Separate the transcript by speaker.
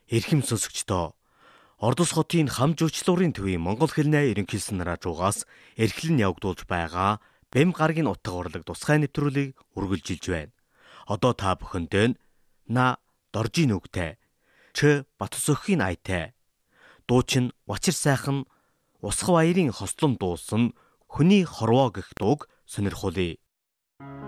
Speaker 1: эрхэм сонсогчдоо Ордос хотын хам жуулчлалын төвийн монгол хэлний ерөнхийлсөн радиогоос эрхлэн явагдуулж байгаа Бэм гарагийн утга урлаг тусгай нэвтрүүлгийг үргэлжилж байна. Одоо та бүхэндээ на доржи нүгтэй ч Батсөхийн айтай дуучин Учир сайхан Усх баярын хослон дуусан хүний хорвоо гэх дууг сонирхуулъя.